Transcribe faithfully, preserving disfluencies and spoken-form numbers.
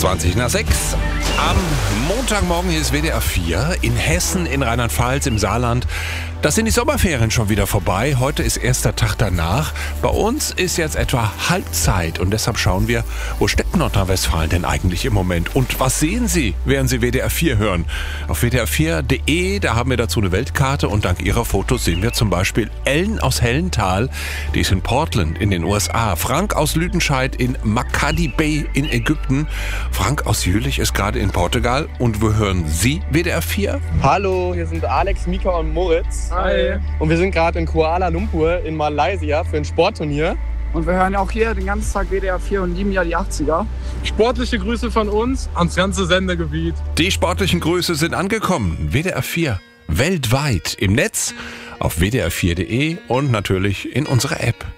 zwanzig nach sechs. Am Montagmorgen hier ist W D R vier in Hessen, in Rheinland-Pfalz, im Saarland. Da sind die Sommerferien schon wieder vorbei. Heute ist erster Tag danach. Bei uns ist jetzt etwa Halbzeit und deshalb schauen wir, wo steckt Nordrhein-Westfalen denn eigentlich im Moment? Und was sehen Sie, während Sie W D R vier hören? Auf W D R vier punkt de, da haben wir dazu eine Weltkarte und dank Ihrer Fotos sehen wir zum Beispiel Ellen aus Hellenthal, die ist in Portland in den U S A. Frank aus Lüdenscheid in Makadi Bay in Ägypten. Frank aus Jülich ist gerade in Portugal und wir hören Sie W D R vier. Hallo, hier sind Alex, Mika und Moritz. Hi. Und wir sind gerade in Kuala Lumpur in Malaysia für ein Sportturnier. Und wir hören auch hier den ganzen Tag W D R vier und lieben ja die achtziger. Sportliche Grüße von uns ans ganze Sendegebiet. Die sportlichen Grüße sind angekommen. W D R vier weltweit im Netz, auf W D R vier punkt de und natürlich in unserer App.